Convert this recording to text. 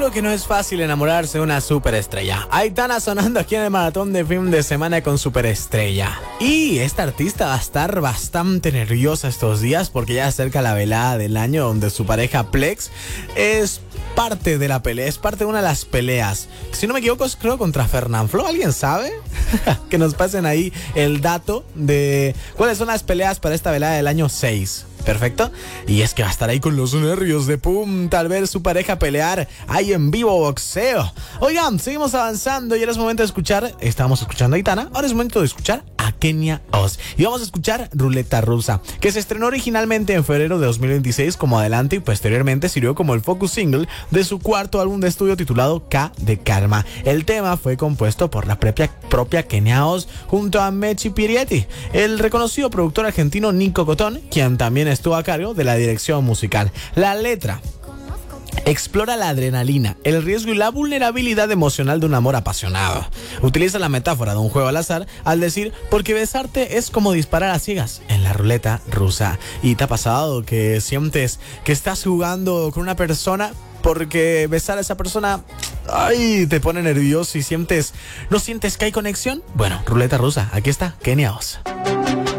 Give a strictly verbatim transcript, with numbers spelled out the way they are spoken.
Seguro que no es fácil enamorarse de una superestrella. Aitana sonando aquí en el maratón de fin de semana con Superestrella. Y esta artista va a estar bastante nerviosa estos días porque ya acerca la velada del año donde su pareja Plex es parte de la pelea, es parte de una de las peleas. Si no me equivoco, es creo contra Fernanfloo. ¿Alguien sabe? Que nos pasen ahí el dato de cuáles son las peleas para esta velada del año seis. Perfecto. Y es que va a estar ahí con los nervios de punta al ver su pareja pelear ahí en vivo boxeo. Oigan, seguimos avanzando y ahora es momento de escuchar. Estábamos escuchando a Aitana, ahora es momento de escuchar a Kenia Os. Y vamos a escuchar Ruleta Rusa, que se estrenó originalmente en febrero de dos mil veintiséis como adelanto y posteriormente sirvió como el focus single de su cuarto álbum de estudio titulado K de Karma. El tema fue compuesto por la propia, propia Kenia Os junto a Mechi Pirietti, el reconocido productor argentino Nico Cotón, quien también estuvo a cargo de la dirección musical. La letra explora la adrenalina, el riesgo y la vulnerabilidad emocional de un amor apasionado. Utiliza la metáfora de un juego al azar al decir, porque besarte es como disparar a ciegas en la ruleta rusa. ¿Y te ha pasado que sientes que estás jugando con una persona? Porque besar a esa persona, ay, te pone nervioso y sientes, ¿no sientes que hay conexión? Bueno, ruleta rusa, aquí está Kenia Os.